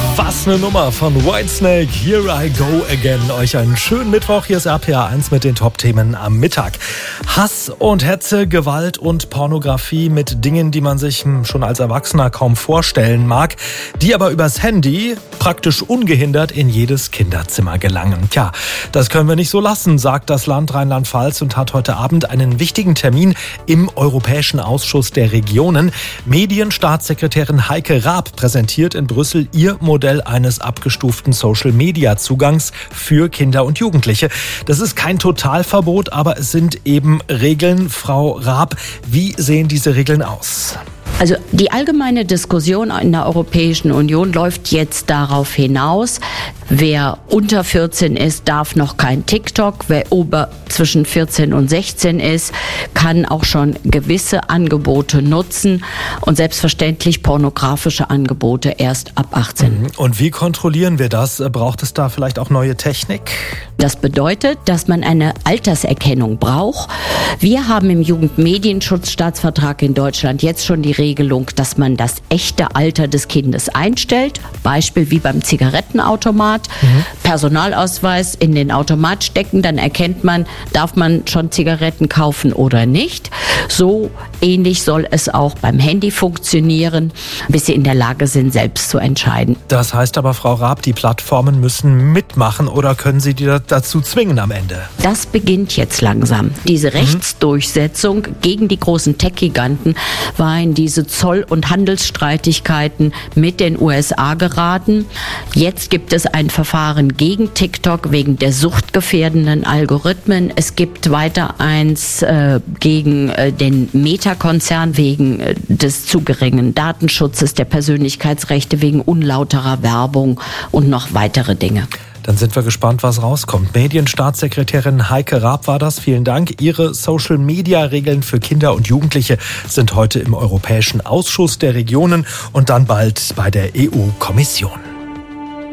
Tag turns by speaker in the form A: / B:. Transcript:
A: Was eine Nummer von Whitesnake, Here I Go Again. Euch einen schönen Mittwoch, hier ist RPA 1 mit den Top-Themen am Mittag. Hass und Hetze, Gewalt und Pornografie mit Dingen, die man sich schon als Erwachsener kaum vorstellen mag, die aber übers Handy praktisch ungehindert in jedes Kinderzimmer gelangen. Tja, das können wir nicht so lassen, sagt das Land Rheinland-Pfalz und hat heute Abend einen wichtigen Termin im Europäischen Ausschuss der Regionen. Medienstaatssekretärin Heike Raab präsentiert in Brüssel ihr Modell eines abgestuften Social-Media-Zugangs für Kinder und Jugendliche. Das ist kein Totalverbot, aber es sind eben Regeln. Frau Raab, wie sehen diese Regeln aus?
B: Also die allgemeine Diskussion in der Europäischen Union läuft jetzt darauf hinaus, wer unter 14 ist, darf noch kein TikTok. Wer zwischen 14 und 16 ist, kann auch schon gewisse Angebote nutzen und selbstverständlich pornografische Angebote erst ab 18.
A: Und wie kontrollieren wir das? Braucht es da vielleicht auch neue Technik?
B: Das bedeutet, dass man eine Alterserkennung braucht. Wir haben im Jugendmedienschutzstaatsvertrag in Deutschland jetzt schon die Regelung, dass man das echte Alter des Kindes einstellt. Beispiel wie beim Zigarettenautomat. Personalausweis in den Automat stecken, dann erkennt man, darf man schon Zigaretten kaufen oder nicht. So ähnlich soll es auch beim Handy funktionieren, bis sie in der Lage sind, selbst zu entscheiden.
A: Das heißt aber, Frau Raab, die Plattformen müssen mitmachen oder können Sie die dazu zwingen am Ende?
B: Das beginnt jetzt langsam. Diese Rechtsdurchsetzung gegen die großen Tech-Giganten war in diese Zoll- und Handelsstreitigkeiten mit den USA geraten. Jetzt gibt es ein Verfahren gegen TikTok wegen der suchtgefährdenden Algorithmen. Es gibt weiter eins gegen den Meta-Konzern wegen des zu geringen Datenschutzes, der Persönlichkeitsrechte wegen unlauterer Werbung und noch weitere Dinge.
A: Dann sind wir gespannt, was rauskommt. Medienstaatssekretärin Heike Raab war das. Vielen Dank. Ihre Social-Media-Regeln für Kinder und Jugendliche sind heute im Europäischen Ausschuss der Regionen und dann bald bei der EU-Kommission.